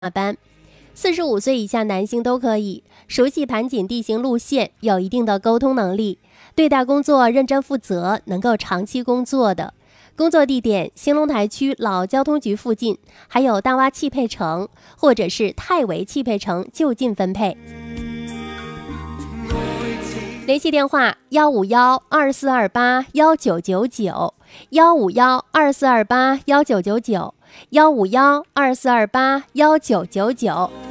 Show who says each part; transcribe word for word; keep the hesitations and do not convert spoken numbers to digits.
Speaker 1: 班。四十五岁以下男性都可以，熟悉盘锦地形路线，有一定的沟通能力，对待工作认真负责，能够长期工作的。工作地点兴隆台区老交通局附近，还有大洼汽配城或者是泰维汽配城就近分配。联系电话幺五幺二四二八幺九九九，幺五幺二四二八幺九九九，幺五幺二四二八幺九九九。